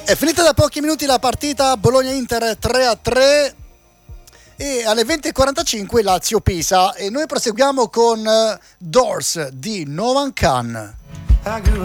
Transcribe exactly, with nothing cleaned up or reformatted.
È finita da pochi minuti la partita Bologna-Inter tre a tre e alle venti e quarantacinque Lazio-Pisa, e noi proseguiamo con Doors di Novan Khan. I grew